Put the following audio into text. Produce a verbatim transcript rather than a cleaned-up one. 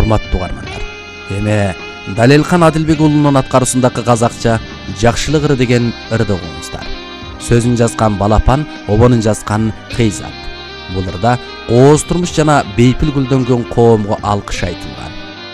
урматтуу угармандар. Эми Далелхан Адилбек уулунун аткаруусундагы казакча Жакшылык ыры деген ырды угуңуздар. Сөзүн жазган Балапан, обонун жазган Кыйзат. Бул ырда кооз турмуш жана бейпил гүлдөнгөн коомго алкыш айтылды.